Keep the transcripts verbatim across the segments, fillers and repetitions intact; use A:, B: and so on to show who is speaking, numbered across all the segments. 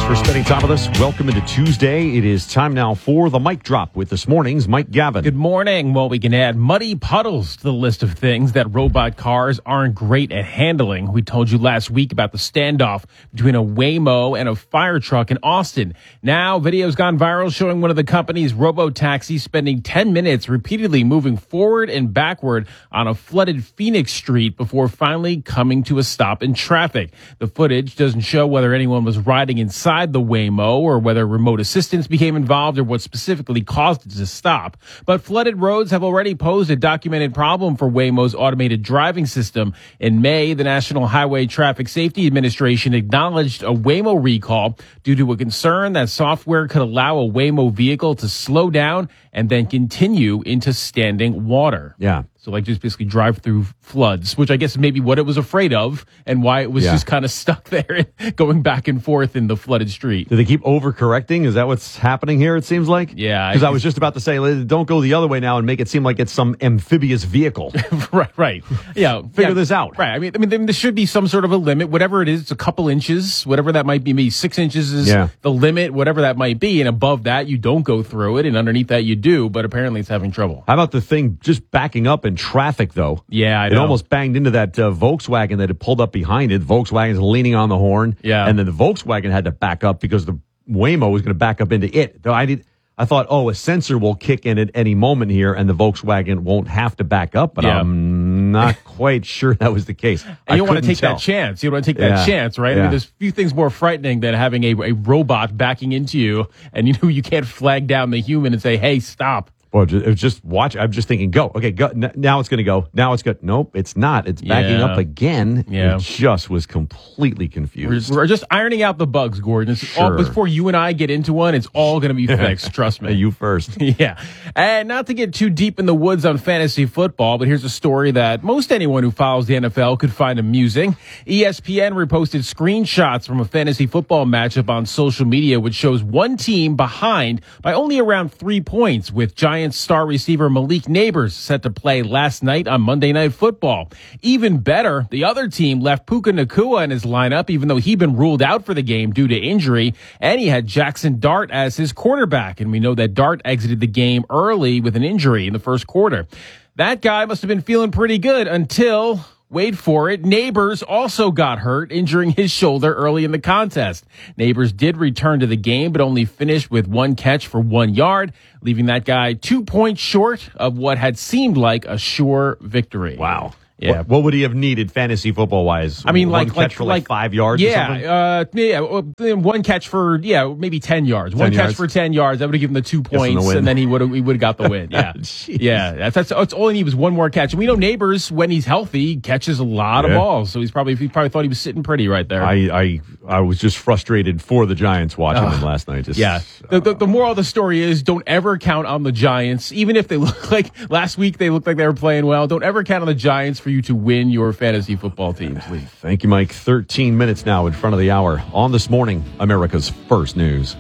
A: Thanks for spending time with us. Welcome into Tuesday. It is time now for the Mic Drop with this morning's Mike Gavin.
B: Good morning. Well, we can add muddy puddles to the list of things that robot cars aren't great at handling. We told you last week about the standoff between a Waymo and a fire truck in Austin. Now, video's gone viral showing one of the company's robo-taxis spending ten minutes repeatedly moving forward and backward on a flooded Phoenix street before finally coming to a stop in traffic. The footage doesn't show whether anyone was riding inside the Waymo or whether remote assistance became involved or what specifically caused it to stop. But flooded roads have already posed a documented problem for Waymo's automated driving system. In May, the National Highway Traffic Safety Administration acknowledged a Waymo recall due to a concern that software could allow a Waymo vehicle to slow down and then continue into standing water.
A: Yeah.
B: So like just basically drive through floods, which I guess maybe what it was afraid of and why it was
A: yeah.
B: just kind of stuck there going back and forth in the flooded street.
A: Do they keep overcorrecting? Is that what's happening here, it seems like?
B: Yeah.
A: Because I, I was just about to say, don't go the other way now and make it seem like it's some amphibious vehicle.
B: right, right. Yeah.
A: Figure
B: yeah,
A: this out.
B: Right. I mean, I mean, there should be some sort of a limit, whatever it is. It's a couple inches, whatever that might be. Maybe six inches is
A: yeah.
B: the limit, whatever that might be. And above that, you don't go through it. And underneath that, you do. But apparently it's having trouble.
A: How about the thing just backing up in traffic, though?
B: Yeah, I
A: It
B: know.
A: almost banged into that uh, Volkswagen that had pulled up behind it. Volkswagen's leaning on the horn.
B: Yeah.
A: And then the Volkswagen had to back up because the Waymo was going to back up into it. I did. I thought, oh, a sensor will kick in at any moment here and the Volkswagen won't have to back up, but yeah. I'm not quite sure that was the case.
B: And
A: I
B: you don't want to take
A: tell.
B: that chance. You don't want to take that
A: yeah.
B: chance, right?
A: Yeah.
B: I mean, there's few things more frightening than having a, a robot backing into you and you know you can't flag down the human and say, hey, stop.
A: Well, it was just watch. I'm just thinking, go. Okay, go. N- now it's going to go. Now it's good. Nope, it's not. It's backing
B: yeah.
A: up again.
B: Yeah.
A: It just was completely confused.
B: We're just, we're just ironing out the bugs, Gordon. It's
A: sure.
B: all, before you and I get into one, it's all going to be fixed. Trust me.
A: You first.
B: Yeah. And not to get too deep in the woods on fantasy football, but here's a story that most anyone who follows the N F L could find amusing. E S P N reposted screenshots from a fantasy football matchup on social media, which shows one team behind by only around three points, with Giants star receiver Malik Neighbors set to play last night on Monday Night Football. Even better, the other team left Puka Nacua in his lineup, even though he'd been ruled out for the game due to injury, and he had Jackson Dart as his quarterback. And we know that Dart exited the game early with an injury in the first quarter. That guy must have been feeling pretty good until... wait for it, Neighbors also got hurt, injuring his shoulder early in the contest. Neighbors did return to the game, but only finished with one catch for one yard, leaving that guy two points short of what had seemed like a sure victory.
A: Wow.
B: Yeah.
A: What, what would he have needed fantasy football wise?
B: I mean,
A: one
B: like,
A: catch
B: like,
A: for like,
B: like
A: five yards
B: yeah,
A: or something?
B: Uh, yeah, one catch for, yeah, maybe ten yards. One
A: ten
B: catch
A: yards.
B: for ten yards. That would have given the two points,
A: the
B: and then he would have he would have got the win. Yeah. yeah. That's, that's, that's all he needs was one more catch. And we know Neighbors, when he's healthy, catches a lot
A: yeah.
B: of balls. So he's probably, he probably thought he was sitting pretty right there.
A: I, I, I was just frustrated for the Giants watching
B: uh,
A: them last night. Just,
B: yeah. The, the, the moral of the story is don't ever count on the Giants, even if they look like last week they looked like they were playing well. Don't ever count on the Giants for you to win your fantasy football team, please.
A: Thank you, Mike. thirteen minutes now in front of the hour. On This Morning, America's First News.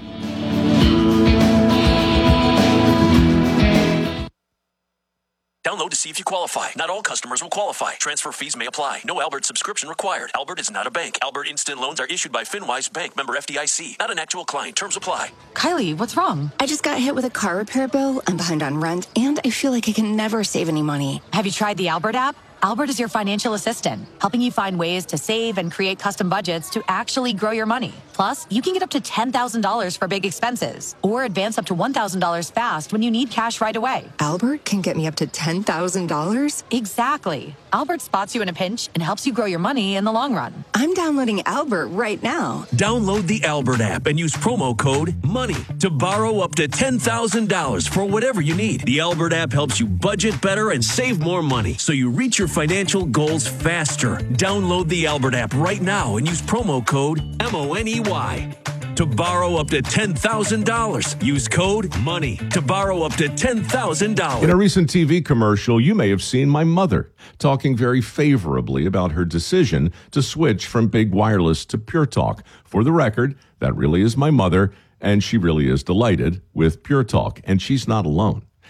C: Download to see if you qualify. Not all customers will qualify. Transfer fees may apply. No Albert subscription required. Albert is not a bank. Albert Instant Loans are issued by FinWise Bank, member F D I C. Not an actual client. Terms apply.
D: Kylie, what's wrong?
E: I just got hit with a car repair bill. I'm behind on rent, and I feel like I can never save any money.
D: Have you tried the Albert app? Albert is your financial assistant, helping you find ways to save and create custom budgets to actually grow your money. Plus, you can get up to ten thousand dollars for big expenses or advance up to one thousand dollars fast when you need cash right away.
E: Albert can get me up to ten thousand dollars?
D: Exactly. Albert spots you in a pinch and helps you grow your money in the long run.
E: I'm downloading Albert right now.
C: Download the Albert app and use promo code MONEY to borrow up to ten thousand dollars for whatever you need. The Albert app helps you budget better and save more money so you reach your financial goals faster. Download the Albert app right now and use promo code M O N E Y to borrow up to ten thousand dollars. Use code MONEY to borrow up to ten thousand dollars.
F: In a recent T V commercial, you may have seen my mother talking very favorably about her decision to switch from Big Wireless to Pure Talk. For the record, that really is my mother, and she really is delighted with Pure Talk, and she's not alone.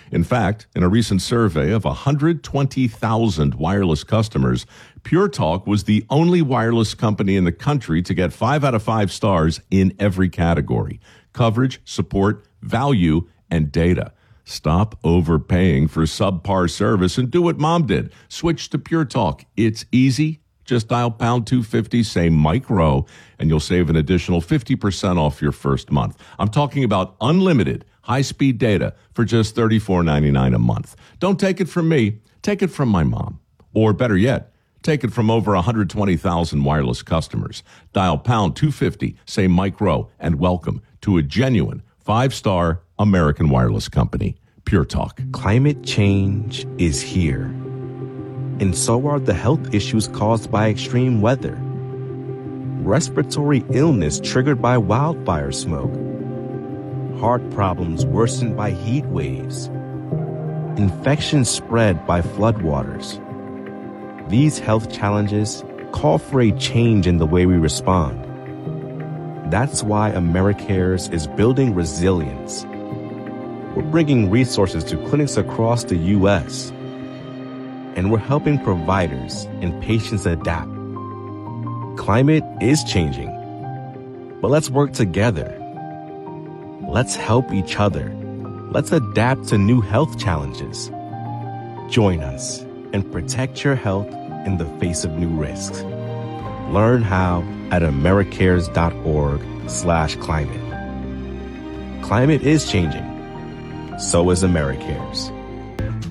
F: In fact, in a recent survey of one hundred twenty thousand wireless customers, Pure Talk was the only wireless company in the country to get five out of five stars in every category: coverage, support, value, and data. Stop overpaying for subpar service and do what Mom did. Switch to Pure Talk. It's easy. Just dial pound two fifty, say Mike Rowe, and you'll save an additional fifty percent off your first month. I'm talking about unlimited high-speed data for just thirty-four ninety-nine a month. Don't take it from me. Take it from my mom. Or better yet, take it from over one hundred twenty thousand wireless customers. Dial pound two fifty, say Mike Rowe, and welcome to a genuine five-star American wireless company, Pure Talk.
G: Climate change is here. And so are the health issues caused by extreme weather. Respiratory illness triggered by wildfire smoke. Heart problems worsened by heat waves. Infections spread by floodwaters. These health challenges call for a change in the way we respond. That's why AmeriCares is building resilience. We're bringing resources to clinics across the U S, and we're helping providers and patients adapt. Climate is changing, but let's work together. Let's help each other. Let's adapt to new health challenges. Join us and protect your health in the face of new risks. Learn how at americares.org slash climate. Climate is changing. So is AmeriCares.